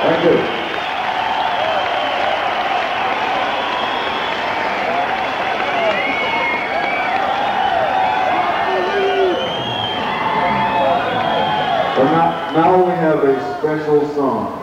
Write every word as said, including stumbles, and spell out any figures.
Thank you. So now, now we have a special song.